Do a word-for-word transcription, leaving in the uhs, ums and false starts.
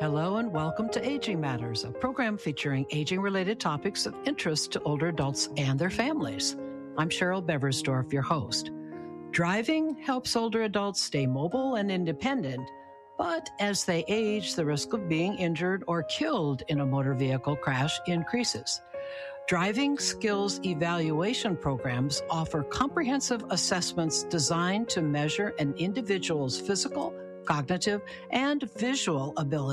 Hello and welcome to Aging Matters, a program featuring aging-related topics of interest to older adults and their families. I'm Cheryl Beversdorf, your host. Driving helps older adults stay mobile and independent, but as they age, the risk of being injured or killed in a motor vehicle crash increases. Driving skills evaluation programs offer comprehensive assessments designed to measure an individual's physical, cognitive, and visual ability